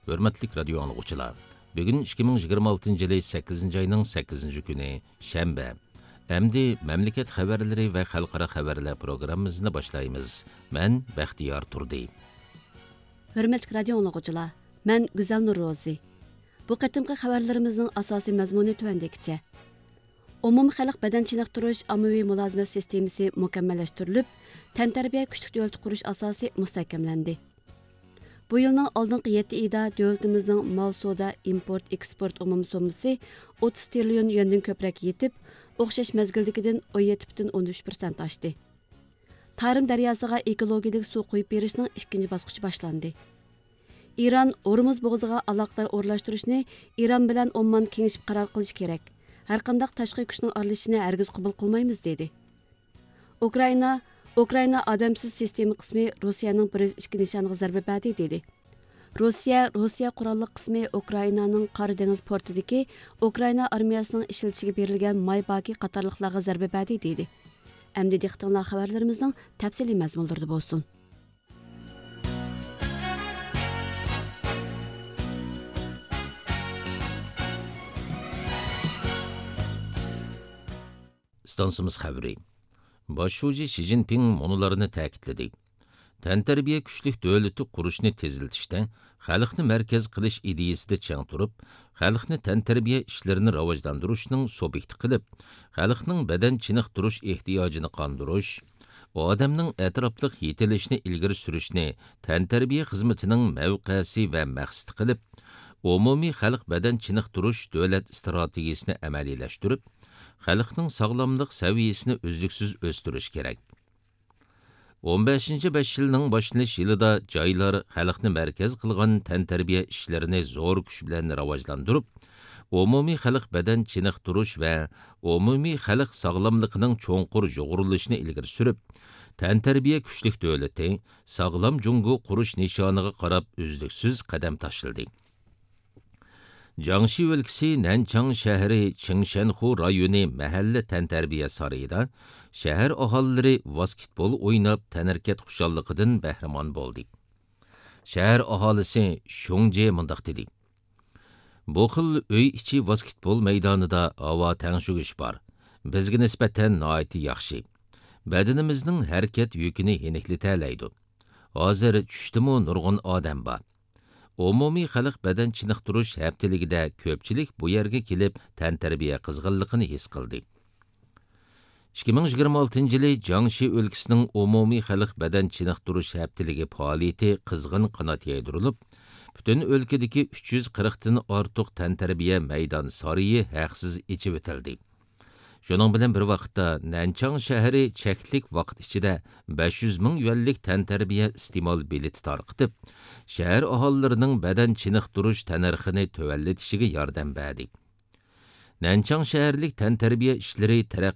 Hörmetlik radio anlıqçılar. Bugün 2026 yılı 8 ayının 8 günü Şembe. Emdi memleket haberleri ve halkara haberler programımızını başlayımız. Ben Bəxtiyar Turdi. Hörmetlik radio anlıqçılar. Ben Güzel Nur Rozi. Bu qatımqı xabarlarımızın asasi məzmunu tövəndəkiçə. Umum xalq bədən çiniqtirish ammaviy mulazimət sistemisi mükəmməlləşdirilib, təntarbiyə küçlük dövlət qurish asası müstəhkəmləndi. Bu yılın aldınqı 7 ayda dövlətimizin mal soda import eksport umum sommasi 30 trilyon yöndən köprək yetib, oxşaş məzgildikidən 17,13% aşdı. Tarım dəryasıga ekologiyalik su qoyub berishning ikkinchi bosqichi boshlandi. İran Hormuz bo'g'ziga aloqalar o'rlashtirishni İran bilan Oman kengashib qaror qilish kerak. Har qanday tashqi kuchning aralashishini hargiz qabul qilmaymiz dedi. Ukraina odamsiz sistema qismi Rossiyaning bir ichki nishoniga zarba berdi dedi. Rossiya qurolli qismi Ukrainaning Qora dengiz portidagi Ukraina armiyasining ishlatishga berilgan may baki qatorliqlarga zarba berdi dedi. Endi diqqətinizə xəbərlərimizin təfsili məzmunlarında bolsun. Stansımız xəbri. Başçı Xi Jinping monularını təkidlədi. Təntarbiyə küçlük dövləti quruşni teziltishdə, xalqni mərkəz qilish ideyasida çəng turub, xalqni təntarbiyə işlərini rivojlandırışның subjekti qilib, xalqning bədən çiniqtirish ehtiyacını qandırış, odamning ətraflıq yetilishini ilgiri sürüşni təntarbiyə xizmətinin mövqəsi və məqsədi qilib, umumi xalq bədən çiniqtirish dövlət strategiyasini əməliləşdirib, xalqning sağlamlıq səviyyəsini üzdüksüz östürüş kerak. 15-ci 5 yılının başlanış yılında joylar xalqni mərkəz qılğan təntarbiyə işlərini zor kuch bilan rivojlandırıb, umumi xalq bədən çiniqtirish və umumi xalq sağlamlığının çoğunqur yoğuruluşunu ilgiri sürüb, təntarbiyə küçlük dövləti sağlam jungu quruş nişanıga qarab üzdüksüz qadam taşıldı. Jiangxi өлkəsi Nanchang şəhəri Qingshanxu rayonu məhəllə təntarbiyə sarayında şəhər ahalları basketbol oynab tənərkət xuşallıqıdan bəhrəman boldu. Şəhər ahalisi Shungje mındaq dedi. Bu xil öy içi basketbol meydanında hava təngşügüş var. Bizga nisbətən naiti yaxşı. Bədanimizning hərəkət yükünü yeniklitəlaydı. Hazır düşdümü nurgun adam var. Umumi xalq bədən çiniqtirish haftaligida ko'pchilik bu yerga kelib təntarbiya qizg'inligini his qildi. 2026 yılı Jiangxi өлkəsinin umumi xalq bədən çiniqtirish haftaligi faoliyati qizg'in qanot yaydirilib, butun өлkədəki 340 dan ortiq təntarbiya maydon sarayı haqsiz ichib o'tildi. Şunun bilan bir vaqtda Nanchang şəhəri çəklik vaqt ichida 500 ming yuanlik təntarbiya iste'mol bileti tarqitib, şəhər aholilarining bədən çiniqtirish tənarxini tövalletishiga yordam berdi. Nanchang şəhərlik təntarbiya ishlari